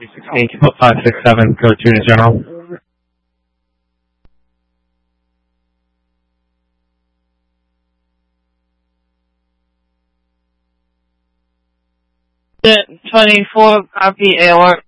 Inc. 567, go to Attorney General. The 24 copy AOR.